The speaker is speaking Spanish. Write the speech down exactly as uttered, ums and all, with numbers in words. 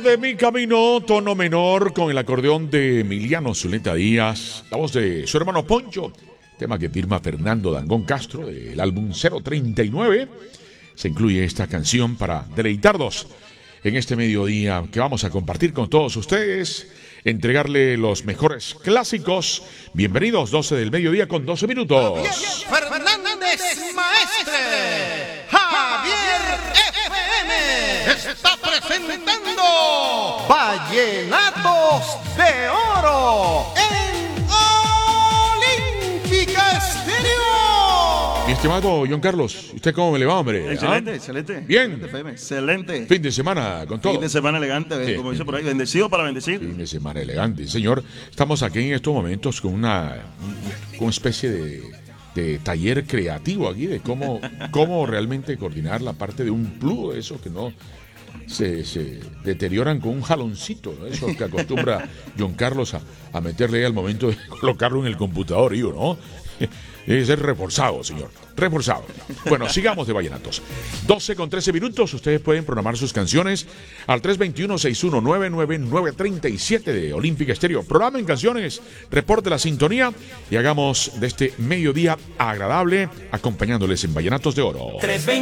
de mi camino, tono menor con el acordeón de Emiliano Zuleta Díaz, la voz de su hermano Poncho, tema que firma Fernando Dangond Castro del álbum cero treinta y nueve. Se incluye esta canción para deleitarnos en este mediodía que vamos a compartir con todos ustedes, entregarle los mejores clásicos. Bienvenidos, doce del mediodía con doce minutos. Javier Fernández Maestre, Javier F M, está presentando Vallenatos de Oro en Olímpica Estéreo. Mi estimado John Carlos, ¿usted cómo me le va, hombre? Excelente, ¿Ah? excelente. Bien. Excelente, F M, excelente. Fin de semana con todo. Fin de semana elegante, Sí. como dice por ahí, bendecido para bendecir. Fin de semana elegante, señor. Estamos aquí en estos momentos con una, con una especie de, de taller creativo aquí de cómo, cómo realmente coordinar la parte de un plug, eso que no se, se deterioran con un jaloncito, ¿no? Eso que acostumbra John Carlos a, a meterle ahí al momento de colocarlo en el computador, ¿no? ¿no? Debe ser reforzado, señor. Reforzado. Bueno, sigamos de vallenatos. doce con trece minutos. Ustedes pueden programar sus canciones al tres dos uno, seis uno nueve, nueve nueve tres siete de Olímpica Estéreo. Programen canciones, reporte la sintonía y hagamos de este mediodía agradable acompañándoles en Vallenatos de Oro.